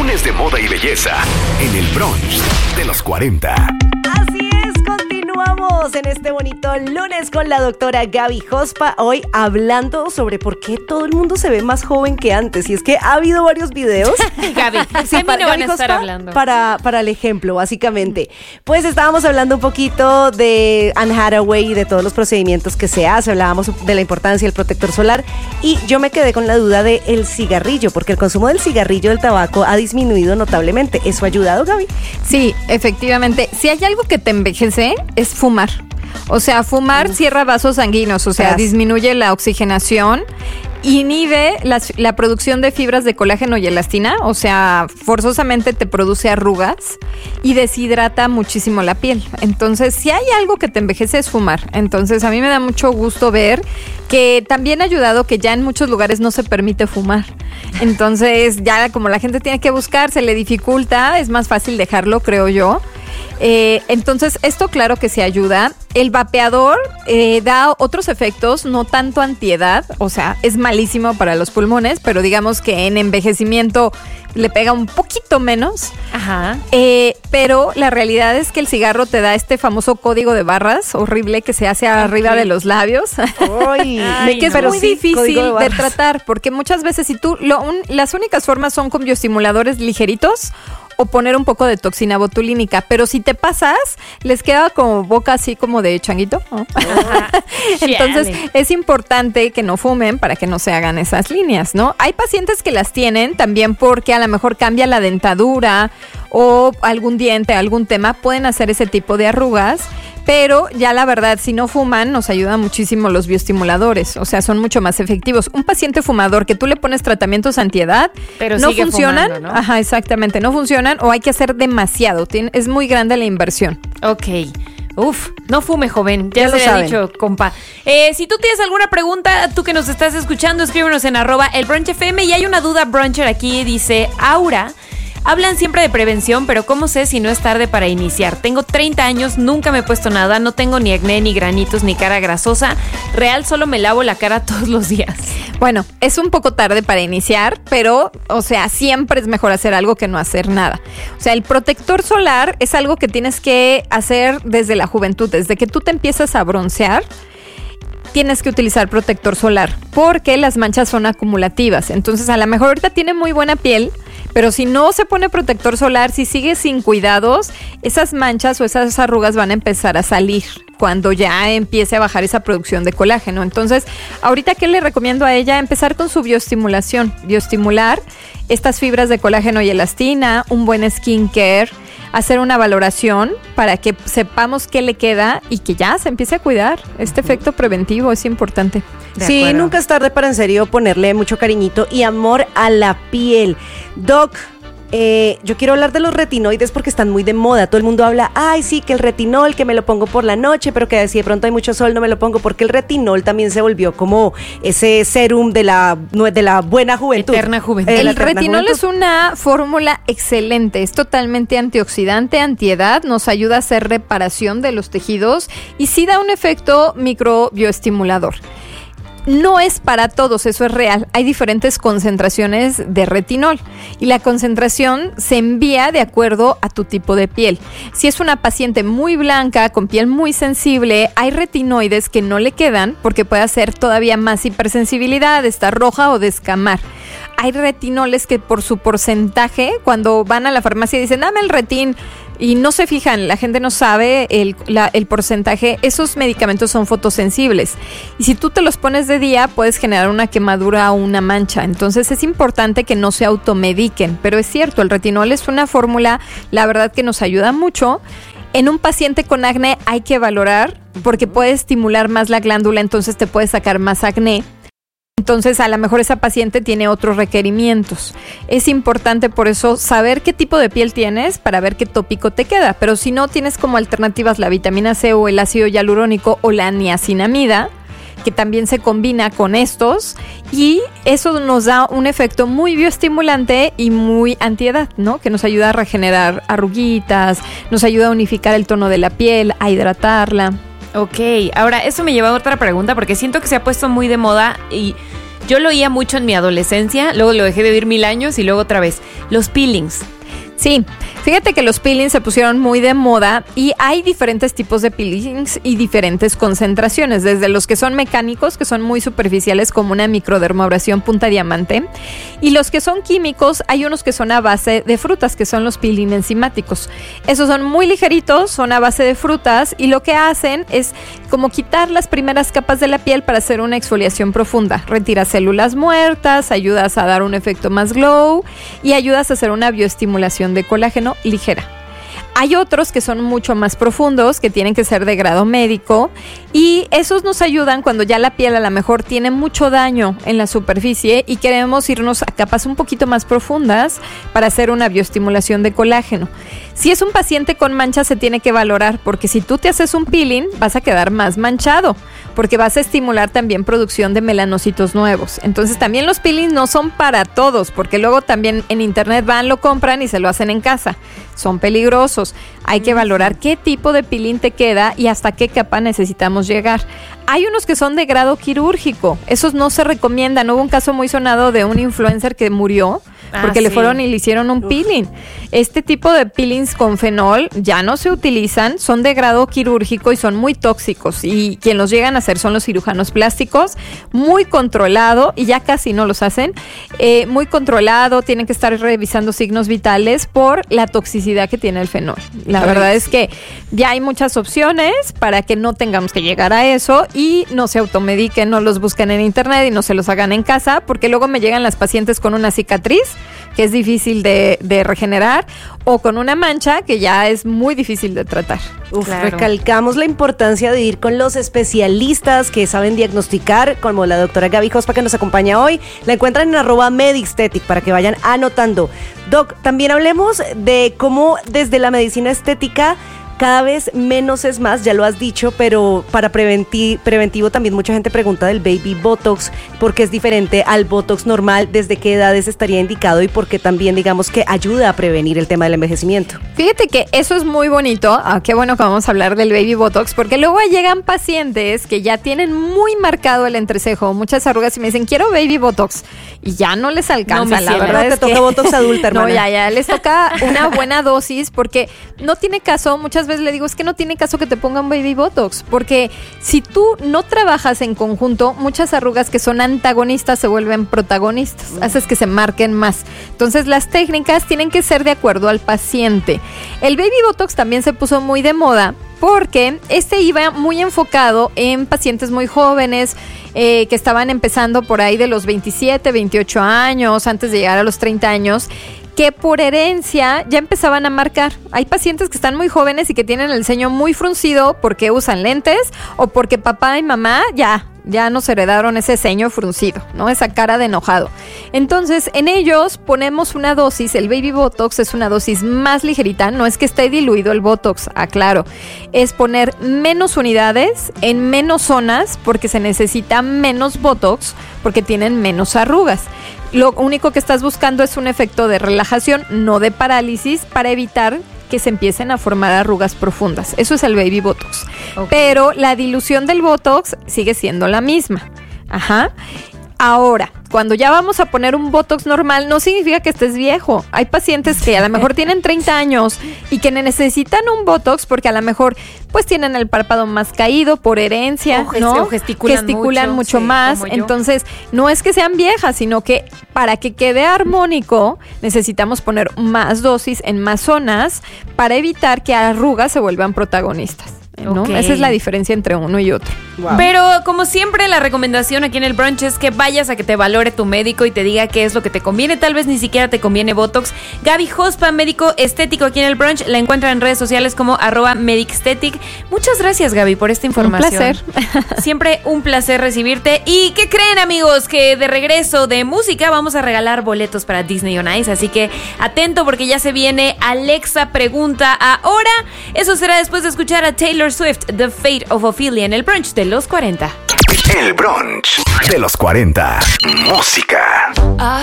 Lunes de moda y belleza en el brunch de los 40. Así es, continuamos en este bonito lunes con la doctora Gaby Jospa. Hoy hablando sobre por qué todo el mundo se ve más joven que antes. Y es que ha habido varios videos. Gaby, sí, a mí no van a estar hablando. Para el ejemplo, básicamente. Pues estábamos hablando un poquito de Anne Hathaway y de todos los procedimientos que se hace. Hablábamos de la importancia del protector solar. Y yo me quedé con la duda del cigarrillo, porque el consumo del cigarrillo, del tabaco, ha disminuido notablemente. ¿Eso ha ayudado, Gaby? Sí, efectivamente. Si hay algo que te envejece, es fumar. O sea, fumar cierra vasos sanguíneos, o sea, disminuye la oxigenación, inhibe la producción de fibras de colágeno y elastina, o sea, forzosamente te produce arrugas y deshidrata muchísimo la piel. Entonces, si hay algo que te envejece es fumar. Entonces, a mí me da mucho gusto ver que también ha ayudado que ya en muchos lugares no se permite fumar. Entonces, ya como la gente tiene que buscar, se le dificulta, es más fácil dejarlo, creo yo. Entonces, esto claro que sí ayuda. El vapeador da otros efectos, no tanto antiedad, o sea, es malísimo para los pulmones, pero digamos que en envejecimiento le pega un poquito menos. Ajá. Pero la realidad es que el cigarro te da este famoso código de barras horrible que se hace arriba de los labios. Ay, que es muy difícil de tratar, porque muchas veces si tú, las únicas formas son con bioestimuladores ligeritos o poner un poco de toxina botulínica, pero si te pasas, les queda como boca así como de changuito. ¿No? Entonces, es importante que no fumen para que no se hagan esas líneas, ¿no? Hay pacientes que las tienen también porque a lo mejor cambia la dentadura o algún diente, algún tema, pueden hacer ese tipo de arrugas, pero ya la verdad, si no fuman, nos ayudan muchísimo los bioestimuladores, o sea, son mucho más efectivos. Un paciente fumador que tú le pones tratamientos antiedad, pero no funcionan, fumando, ¿no? Ajá, exactamente, no funcionan o hay que hacer demasiado, es muy grande la inversión. Ok. Uf, no fume, joven. Ya se había dicho, compa. Si tú tienes alguna pregunta, tú que nos estás escuchando, escríbenos en @elbrunchfm. Y hay una duda bruncher aquí, dice Aura. Hablan siempre de prevención, pero ¿cómo sé si no es tarde para iniciar? Tengo 30 años, nunca me he puesto nada, no tengo ni acné, ni granitos, ni cara grasosa. Real, solo me lavo la cara todos los días. Bueno, es un poco tarde para iniciar, pero, o sea, siempre es mejor hacer algo que no hacer nada. O sea, el protector solar es algo que tienes que hacer desde la juventud, desde que tú te empiezas a broncear. Tienes que utilizar protector solar porque las manchas son acumulativas. Entonces, a lo mejor ahorita tiene muy buena piel, pero si no se pone protector solar, si sigue sin cuidados, esas manchas o esas arrugas van a empezar a salir cuando ya empiece a bajar esa producción de colágeno. Entonces, ahorita, ¿qué le recomiendo a ella? Empezar con su bioestimulación. Bioestimular estas fibras de colágeno y elastina, un buen skincare, hacer una valoración para que sepamos qué le queda y que ya se empiece a cuidar. Este efecto preventivo es importante. Sí, nunca es tarde para en serio ponerle mucho cariñito y amor a la piel. Doc, yo quiero hablar de los retinoides porque están muy de moda. Todo el mundo habla, ay sí, que el retinol, que me lo pongo por la noche, pero que si de pronto hay mucho sol no me lo pongo, porque el retinol también se volvió como ese serum de la buena juventud. Eterna juventud. El retinol es una fórmula excelente, es totalmente antioxidante, antiedad, nos ayuda a hacer reparación de los tejidos y sí da un efecto microbioestimulador. No es para todos, eso es real. Hay diferentes concentraciones de retinol y la concentración se envía de acuerdo a tu tipo de piel. Si es una paciente muy blanca, con piel muy sensible, hay retinoides que no le quedan porque puede hacer todavía más hipersensibilidad, estar roja o descamar. Hay retinoles que por su porcentaje, cuando van a la farmacia y dicen, dame el retin, y no se fijan, la gente no sabe el porcentaje. Esos medicamentos son fotosensibles y si tú te los pones de día puedes generar una quemadura o una mancha. Entonces es importante que no se automediquen, pero es cierto, el retinol es una fórmula, la verdad que nos ayuda mucho. En un paciente con acné hay que valorar porque puede estimular más la glándula, entonces te puede sacar más acné. Entonces, a lo mejor esa paciente tiene otros requerimientos. Es importante por eso saber qué tipo de piel tienes para ver qué tópico te queda. Pero si no, tienes como alternativas la vitamina C o el ácido hialurónico o la niacinamida, que también se combina con estos. Y eso nos da un efecto muy bioestimulante y muy antiedad, ¿no? Que nos ayuda a regenerar arruguitas, nos ayuda a unificar el tono de la piel, a hidratarla. Ok, ahora eso me lleva a otra pregunta porque siento que se ha puesto muy de moda y Yo lo oía mucho en mi adolescencia, luego lo dejé de oír 1000 años y luego otra vez. Los peelings. Sí, fíjate que los peelings se pusieron muy de moda y hay diferentes tipos de peelings y diferentes concentraciones, desde los que son mecánicos, que son muy superficiales como una microdermabrasión punta diamante, y los que son químicos, hay unos que son a base de frutas, que son los peelings enzimáticos. Esos son muy ligeritos, son a base de frutas y lo que hacen es como quitar las primeras capas de la piel para hacer una exfoliación profunda. Retira células muertas, ayudas a dar un efecto más glow y ayudas a hacer una bioestimulación de colágeno ligera. Hay otros que son mucho más profundos, que tienen que ser de grado médico, y esos nos ayudan cuando ya la piel a lo mejor tiene mucho daño en la superficie y queremos irnos a capas un poquito más profundas para hacer una bioestimulación de colágeno. Si es un paciente con manchas se tiene que valorar, porque si tú te haces un peeling vas a quedar más manchado, porque vas a estimular también producción de melanocitos nuevos. Entonces también los peelings no son para todos, porque luego también en internet van, lo compran y se lo hacen en casa. Son peligrosos. Hay que valorar qué tipo de peeling te queda y hasta qué capa necesitamos llegar. Hay unos que son de grado quirúrgico. Esos no se recomiendan. Hubo un caso muy sonado de un influencer que murió porque le fueron y le hicieron un peeling. Este tipo de peelings con fenol ya no se utilizan, son de grado quirúrgico y son muy tóxicos, y quien los llegan a hacer son los cirujanos plásticos, muy controlado, y ya casi no los hacen, muy controlado, tienen que estar revisando signos vitales por la toxicidad que tiene el fenol. La verdad es que ya hay muchas opciones para que no tengamos que llegar a eso y no se automediquen, no los busquen en internet y no se los hagan en casa, porque luego me llegan las pacientes con una cicatriz que es difícil de regenerar, o con una mancha que ya es muy difícil de tratar. Recalcamos la importancia de ir con los especialistas que saben diagnosticar, como la doctora Gaby Hospa, que nos acompaña hoy. La encuentran en @medixtetic para que vayan anotando. Doc, también hablemos de cómo desde la medicina estética cada vez menos es más, ya lo has dicho, pero para preventivo también mucha gente pregunta del baby botox, porque es diferente al botox normal, desde qué edades estaría indicado y porque también digamos que ayuda a prevenir el tema del envejecimiento. Fíjate que eso es muy bonito, qué bueno que vamos a hablar del baby botox, porque luego llegan pacientes que ya tienen muy marcado el entrecejo, muchas arrugas, y me dicen, quiero baby botox, y ya no les alcanza, la verdad es que toca botox adulta, hermana. No, ya les toca una buena dosis, porque no tiene caso, muchas veces le digo, es que no tiene caso que te pongan baby botox, porque si tú no trabajas en conjunto, muchas arrugas que son antagonistas se vuelven protagonistas, haces que se marquen más. Entonces las técnicas tienen que ser de acuerdo al paciente. El baby botox también se puso muy de moda porque iba muy enfocado en pacientes muy jóvenes, que estaban empezando por ahí de los 27, 28 años, antes de llegar a los 30 años, que por herencia ya empezaban a marcar. Hay pacientes que están muy jóvenes y que tienen el ceño muy fruncido porque usan lentes o porque papá y mamá ya nos heredaron ese ceño fruncido, ¿no? Esa cara de enojado. Entonces, en ellos ponemos una dosis, el baby botox es una dosis más ligerita, no es que esté diluido el botox, aclaro, es poner menos unidades en menos zonas porque se necesita menos botox porque tienen menos arrugas. Lo único que estás buscando es un efecto de relajación, no de parálisis, para evitar que se empiecen a formar arrugas profundas. Eso es el baby botox. Okay. Pero la dilución del botox sigue siendo la misma. Ahora, cuando ya vamos a poner un botox normal, no significa que estés viejo. Hay pacientes que a lo mejor tienen 30 años y que necesitan un botox porque a lo mejor pues tienen el párpado más caído por herencia, ¿no? O gesticulan mucho más. Entonces, no es que sean viejas, sino que para que quede armónico necesitamos poner más dosis en más zonas para evitar que arrugas se vuelvan protagonistas, ¿no? Okay. Esa es la diferencia entre uno y otro. Wow. Pero como siempre, la recomendación aquí en el brunch es que vayas a que te valore tu médico y te diga qué es lo que te conviene. Tal vez ni siquiera te conviene botox. Gaby Hospa, médico estético aquí en el brunch, la encuentran en redes sociales como @medixtetic. Muchas gracias, Gaby, por esta información. Un placer. Siempre un placer recibirte. ¿Y qué creen, amigos? Que de regreso de música vamos a regalar boletos para Disney on Ice. Así que atento porque ya se viene Alexa Pregunta Ahora. Eso será después de escuchar a Taylor Swift, The Fate of Ophelia, en el brunch de los 40. El brunch de los 40. Música.